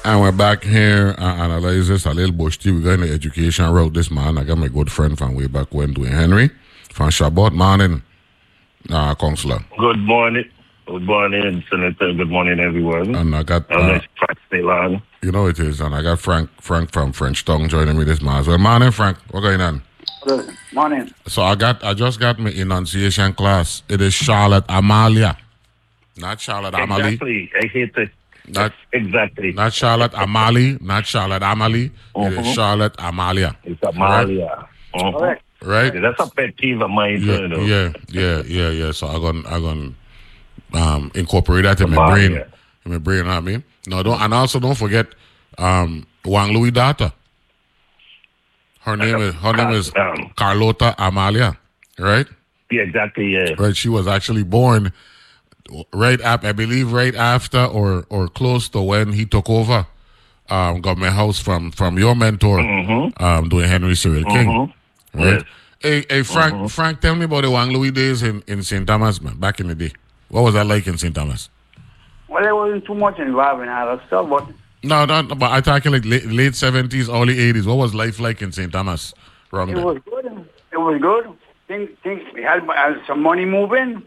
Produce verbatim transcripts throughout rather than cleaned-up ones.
And we're back here uh, analyze this a little bush tea. We're going the education route this man. I got my good friend from way back when, Dwayne Henry, from Shabbat morning, uh, Councillor. Good morning. Good morning, Senator. Good morning, everyone. And I got uh, Frank still on. You know it is, and I got Frank Frank from French Tongue joining me this morning. So morning, Frank. What going on? Good morning. So I got I just got my enunciation class. It is Charlotte Amalia. Not Charlotte Amalie. Exactly. I hate it. Not exactly. Not Charlotte Amalie. Not Charlotte Amalie. Uh-huh. It is Charlotte Amalia. It's Amalia. Right? Uh-huh. Right. Right. Yeah, that's a pet peeve of mine. Yeah, you know? yeah, yeah, yeah, yeah. So I'm gonna I'm gonna um, incorporate that in my brain. In my brain, I mean. No, don't and also don't forget um, Wang Louis' daughter. Her name is her name is um, Carlota Amalia, right? Yeah, exactly. Yeah. Right. She was actually born right up, I believe, right after or or close to when he took over um, government house from from your mentor, mm-hmm. um, Dwayne Henry Cyril King, mm-hmm. right? Yes. Hey, hey, Frank, mm-hmm. Frank, tell me about the Wang Louis days in in Saint Thomas, man. Back in the day, what was that like in Saint Thomas? Well, there wasn't too much involved in all that stuff, but no, no, no but I talking like late, late seventies, early eighties. What was life like in Saint Thomas? Wrong it then? was good. It was good. Think, think we had uh, some money moving.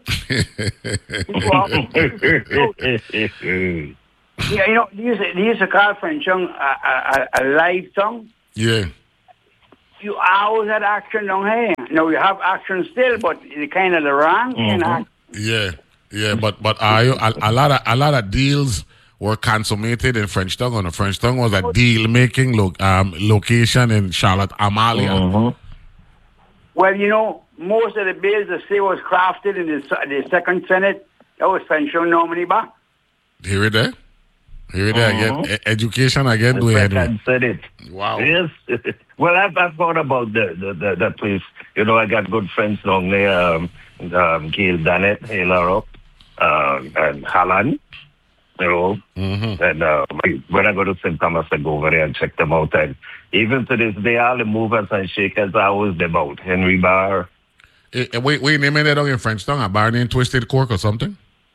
Yeah, you know, they used to, they used to call French Young a, a, a live song. Yeah. You always had action down here. No, you have action still, but it's kind of the wrong. Mm-hmm. Yeah, yeah, but but uh, a, a lot of a lot of deals were consummated in French Tongue. And the French Tongue was a deal making lo- um, location in Charlotte Amalia. Mm-hmm. Well, you know, most of the bills that say was crafted in the, the second Senate, that was French Young Normandy back. Here it is. Here it is mm-hmm. again. E- education again. Do it. said it. Wow. Yes. Well, I've, I've thought about the, the, the, the place. You know, I got good friends down there. Um, um, Gail Dannett, Halarup, um, and Hallan. You know, mm-hmm. and uh, when I go to Saint Thomas, I go over there and check them out. And even to this day, all the movers and shakers are always them out. Henry Barr. Hey, wait, wait, name that in French Tongue? A bar named Twisted Cork or something?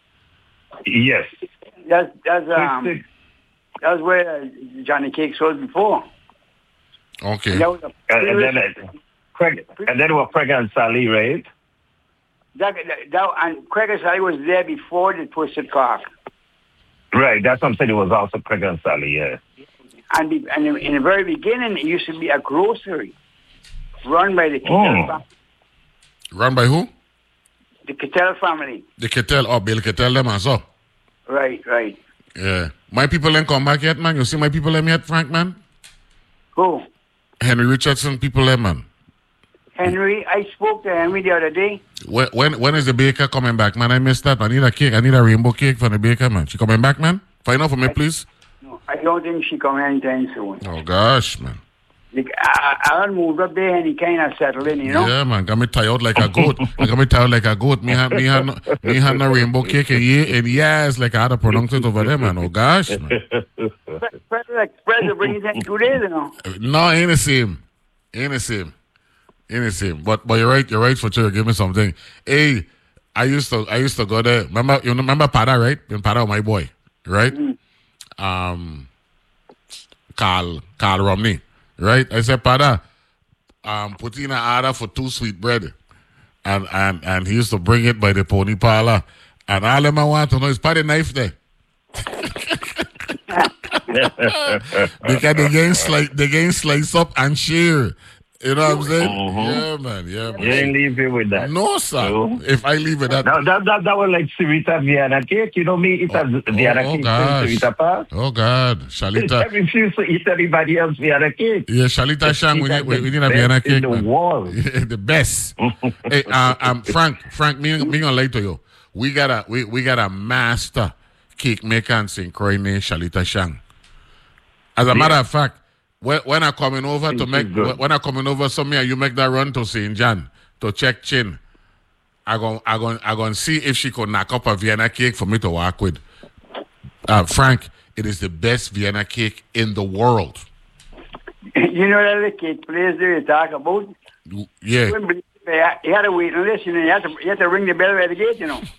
Yes. That's that's um that's where uh, Johnny Cakes was before. Okay. And, that was a and, and then uh, Craig, and then it was Craig and Sally, right? That, that, that and Craig and Sally was there before the Twisted Cork. Right, that's something. It was also Craig and Sally, yeah. And, be, and in, in the very beginning, it used to be a grocery run by the Kittel oh. family. Run by who? The Kittel family. The Kittel, oh, Bill Kittel them and so. Right, right. Yeah. My people ain't come back yet, man. You see my people them yet, Frank, man? Who? Henry Richardson people them, man. Henry, I spoke to Henry the other day. When, when when is the baker coming back, man? I missed that. I need a cake. I need a rainbow cake from the baker, man. She coming back, man? Find out for me, please. No, I don't think she coming anytime soon. Oh, gosh, man. Like, I, I moved up there and he kind of settled in, you know? Yeah, man. Got me tired like a goat. I got me tired like a goat. Me had me had no, me had no rainbow cake in year in years like I had to pronounce it over there, man. Oh, gosh, man. Federal Express will bring it in two days, you know? No, ain't the same. Ain't the same. Ain't the same. But but you're right. You're right for sure. Give me something. Hey, I used to I used to go there. Remember you remember Pada, right? In Pada, my boy, right? Mm-hmm. Um, Carl Carl Romney, right? I said Pada, um, put in an order for two sweet bread, and and and he used to bring it by the pony parlor, and all them I want to know is Pada knife there. Because they getting slice, they getting slice up and share. You know what I'm saying? Mm-hmm. Yeah, man. Yeah, man. You ain't leave it with that. No, sir. No. If I leave it that... That, that, that, that was like Sarita Vienna cake. You know me, it's oh, a Vienna oh, cake. Oh, Sarita Park. Oh, God. Shalita... I refuse to eat everybody else Vienna cake. Yeah, Shalita Shang, we need, we, we need a Vienna cake, in the man. Wall. The best. Hey, uh, um, Frank, Frank, me, me gonna lie to you. We got a, we, we got a master cake maker in Saint Croix named Shalita Shang. As a yeah. matter of fact, When, when I coming over to make when I coming over, so me and you make that run to Saint John to check chin. I gon I gon I gon see if she could knock up a Vienna cake for me to work with. Uh, Frank, it is the best Vienna cake in the world. You know that the cake place there you talk about? Yeah. You had to wait on this, you know. You had to you had to ring the bell at the gate, you know.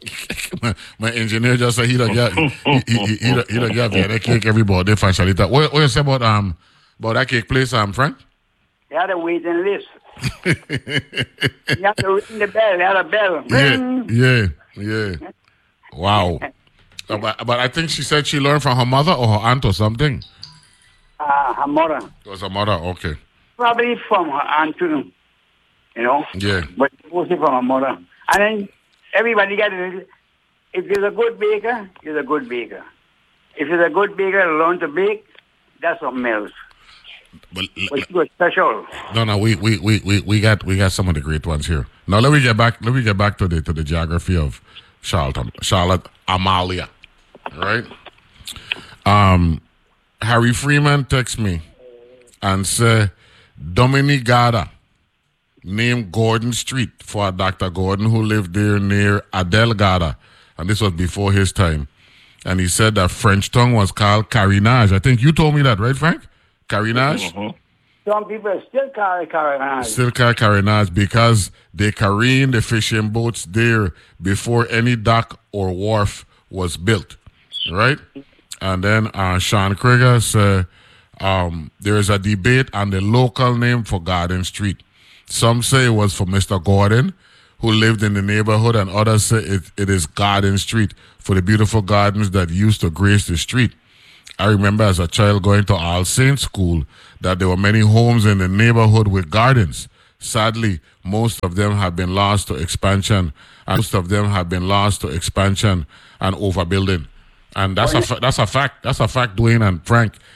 my, my engineer just said he don't get he, he, he, he, don't, he don't get that cake everybody for Shalita. What, what you say about um about that cake place, um Frank? They had a waiting list. You have to ring the bell. They had a bell. Ring. Yeah, yeah, yeah. Wow. Uh, but, but I think she said she learned from her mother or her aunt or something. Uh, her mother. It was her mother, okay. Probably from her aunt too. You know? Yeah. But mostly from her mother. And then everybody got it. If you're a good baker, you're a good baker. If you're a good baker, learn to bake, that's something else. But, But you special. no, no, we, we, we, we, we got we got some of the great ones here. Now let me get back let me get back to the to the geography of Charlotte Charlotte Amalia. Right? Um Harry Freeman texts me and say Dominic Gada named Gordon Street for Doctor Gordon who lived there near Adele Gada. And this was before his time. And he said that French tongue was called carinage. I think you told me that, right, Frank? Carinage? Mm-hmm. Some people still carry carinage. Still call carinage because they careened the fishing boats there before any dock or wharf was built, right? And then uh, Sean Krieger said um, there is a debate on the local name for Garden Street. Some say it was for Mister Gordon, who lived in the neighborhood, and others say it, it is Garden Street for the beautiful gardens that used to grace the street. I remember as a child going to All Saints School that there were many homes in the neighborhood with gardens. Sadly, most of them have been lost to expansion, and most of them have been lost to expansion and overbuilding. And that's a fa- that's a fact. That's a fact, Dwayne and Frank.